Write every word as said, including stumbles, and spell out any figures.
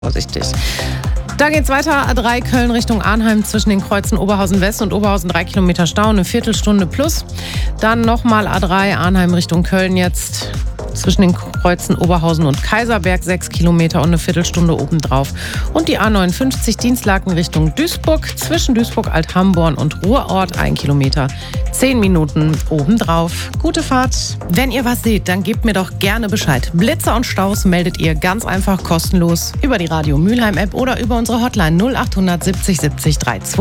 Vorsichtig. Da geht's weiter. A drei Köln Richtung Arnheim zwischen den Kreuzen Oberhausen West und Oberhausen drei Kilometer Stau, eine Viertelstunde plus. Dann nochmal A drei Arnheim Richtung Köln jetzt zwischen den Kreuzen Oberhausen und Kaiserberg sechs Kilometer und eine Viertelstunde obendrauf. Und die A neunundfünfzig Dienstlaken Richtung Duisburg zwischen Duisburg, Althamborn und Ruhrort ein Kilometer, zehn Minuten obendrauf. Gute Fahrt. Wenn ihr was seht, dann gebt mir doch gerne Bescheid. Blitzer und Staus meldet ihr ganz einfach kostenlos über die Radio Mülheim App oder über unsere Hotline null acht siebzig siebzig dreiundzwanzig.